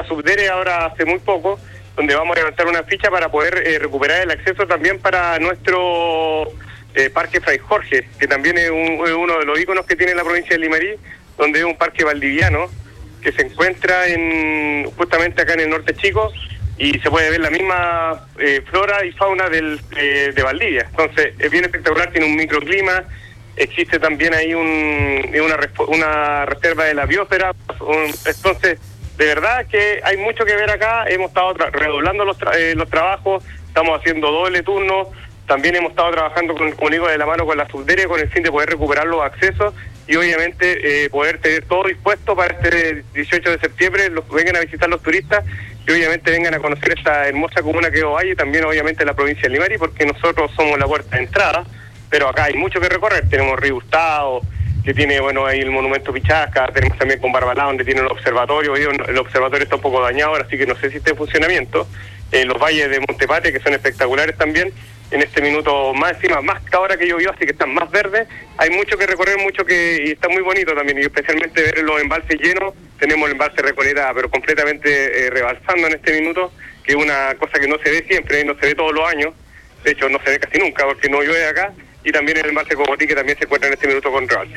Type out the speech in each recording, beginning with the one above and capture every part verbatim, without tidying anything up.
la Subdere ahora hace muy poco, donde vamos a levantar una ficha para poder eh, recuperar el acceso también para nuestro eh, Parque Fray Jorge, que también es, un, es uno de los íconos que tiene la provincia de Limarí, donde es un parque valdiviano que se encuentra en justamente acá en el norte chico, y se puede ver la misma eh, flora y fauna del, eh, de Valdivia. Entonces es bien espectacular, tiene un microclima, existe también ahí un, una, una reserva de la biosfera. Un, entonces, de verdad que hay mucho que ver acá. Hemos estado tra- redoblando los, tra- eh, los trabajos, estamos haciendo doble turno, también hemos estado trabajando, con, como digo, de la mano con la Subdere con el fin de poder recuperar los accesos y obviamente eh, poder tener todo dispuesto para este dieciocho de septiembre, los que vengan a visitar los turistas y obviamente vengan a conocer esta hermosa comuna que es Ovalle y también obviamente la provincia de Limarí, porque nosotros somos la puerta de entrada, pero acá hay mucho que recorrer. Tenemos Río Hurtado, que tiene, bueno, ahí el monumento Pichasca, tenemos también con Barbalá, donde tiene el observatorio. Hoy el observatorio está un poco dañado ahora, así que no sé si está en funcionamiento. Eh, los valles de Montepatria, que son espectaculares también, en este minuto más encima, más que ahora que llovió, así que están más verdes. Hay mucho que recorrer, mucho que, y está muy bonito también, y especialmente ver los embalses llenos. Tenemos el embalse Recoleta, pero completamente eh, rebalsando en este minuto, que es una cosa que no se ve siempre, no se ve todos los años, de hecho no se ve casi nunca, porque no llueve acá, y también el embalse Cocotí, que también se encuentra en este minuto con rebalse.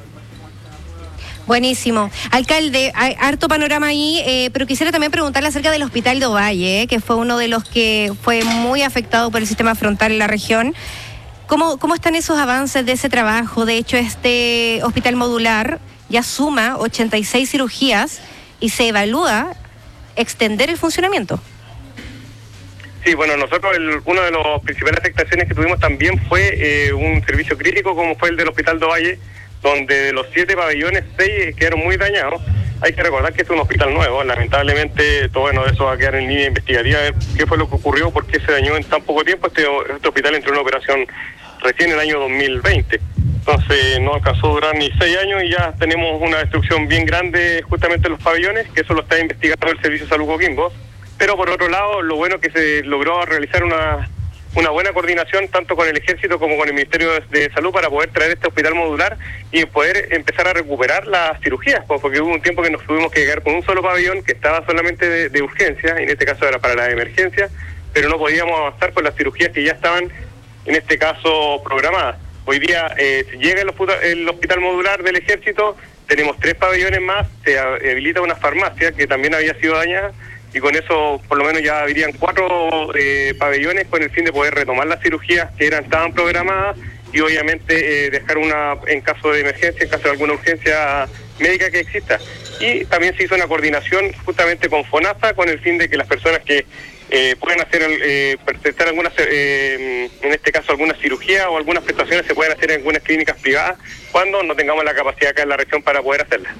Buenísimo. Alcalde, hay harto panorama ahí, eh, pero quisiera también preguntarle acerca del Hospital de Ovalle, eh, que fue uno de los que fue muy afectado por el sistema frontal en la región. ¿Cómo, cómo están esos avances de ese trabajo? De hecho, este hospital modular ya suma ochenta y seis cirugías y se evalúa extender el funcionamiento. Sí, bueno, nosotros el, una de las principales afectaciones que tuvimos también fue eh, un servicio crítico como fue el del Hospital de Ovalle, donde de los siete pabellones, seis quedaron muy dañados. Hay que recordar que es un hospital nuevo, lamentablemente todo bueno, eso va a quedar en línea investigativa, a ver qué fue lo que ocurrió, por qué se dañó en tan poco tiempo. Este, este hospital entró en una operación recién en el año dos mil veinte, entonces no alcanzó a durar ni seis años y ya tenemos una destrucción bien grande justamente en los pabellones, que eso lo está investigando el Servicio de Salud Coquimbo. Pero por otro lado, lo bueno es que se logró realizar una una buena coordinación tanto con el Ejército como con el Ministerio de Salud para poder traer este hospital modular y poder empezar a recuperar las cirugías, porque hubo un tiempo que nos tuvimos que llegar con un solo pabellón que estaba solamente de, de urgencia, en este caso era para la emergencia, pero no podíamos avanzar con las cirugías que ya estaban, en este caso, programadas. Hoy día eh, llega el hospital, el hospital modular del Ejército, tenemos tres pabellones más, se habilita una farmacia que también había sido dañada, y con eso por lo menos ya habrían cuatro eh, pabellones con el fin de poder retomar las cirugías que eran estaban programadas y obviamente eh, dejar una en caso de emergencia, en caso de alguna urgencia médica que exista. Y también se hizo una coordinación justamente con FONASA con el fin de que las personas que eh, puedan hacer, eh, prestar algunas, eh, en este caso algunas cirugías o algunas prestaciones se puedan hacer en algunas clínicas privadas cuando no tengamos la capacidad acá en la región para poder hacerlas.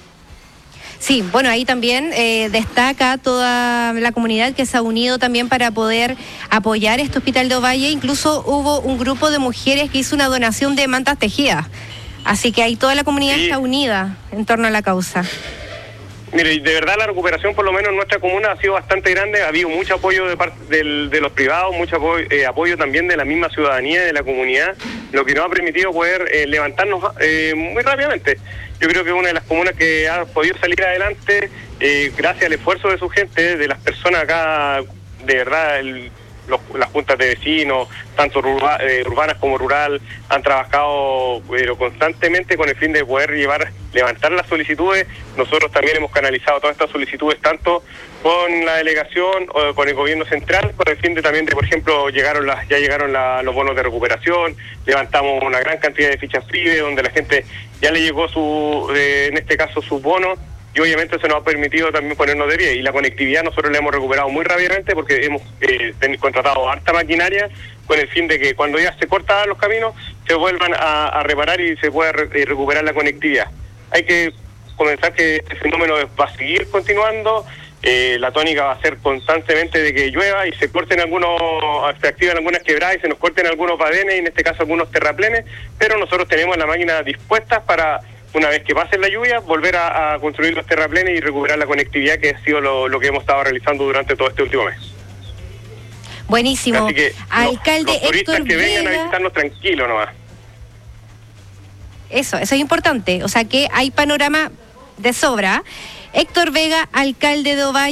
Sí, bueno, ahí también eh, destaca toda la comunidad que se ha unido también para poder apoyar este Hospital de Ovalle. Incluso hubo un grupo de mujeres que hizo una donación de mantas tejidas. Así que ahí toda la comunidad sí está unida en torno a la causa. Mire, de verdad la recuperación por lo menos en nuestra comuna ha sido bastante grande, ha habido mucho apoyo de parte del, de los privados, mucho apoyo, eh, apoyo también de la misma ciudadanía, de la comunidad, lo que nos ha permitido poder eh, levantarnos eh, muy rápidamente. Yo creo que es una de las comunas que ha podido salir adelante eh, gracias al esfuerzo de su gente, de las personas acá, de verdad, el, los, las juntas de vecinos, tanto urba, eh, urbanas como rural, han trabajado pero constantemente con el fin de poder llevar, levantar las solicitudes. Nosotros también hemos canalizado todas estas solicitudes tanto con la delegación o con el gobierno central, con el fin de también de, por ejemplo, llegaron las, ya llegaron la, los bonos de recuperación, levantamos una gran cantidad de fichas FIBE donde la gente ya le llegó su, eh, en este caso sus bonos, y obviamente eso nos ha permitido también ponernos de pie. Y la conectividad nosotros la hemos recuperado muy rápidamente porque hemos eh, contratado harta maquinaria con el fin de que cuando ya se cortan los caminos se vuelvan a, a reparar y se pueda re, recuperar la conectividad. Hay que comenzar que este fenómeno va a seguir continuando. Eh, la tónica va a ser constantemente de que llueva y se corten algunos, se activan algunas quebradas y se nos corten algunos badenes y en este caso algunos terraplenes, pero nosotros tenemos la máquina dispuesta para, una vez que pase la lluvia, volver a, a construir los terraplenes y recuperar la conectividad, que ha sido lo, lo que hemos estado realizando durante todo este último mes. Buenísimo. Así que Alcalde los, los turistas Héctor que vengan Vega, a visitarnos tranquilos nomás. Eso, eso es importante, o sea que hay panorama de sobra. Héctor Vega, alcalde de Ovalle.